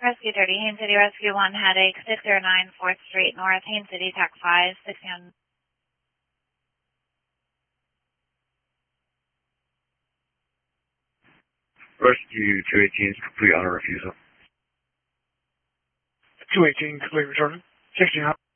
Rescue 30, Haines City Rescue 1, headache, 609 4th Street North, Haines City, TAC 5, 16. Rescue 218 is complete on a refusal. 218, complete return. 1600.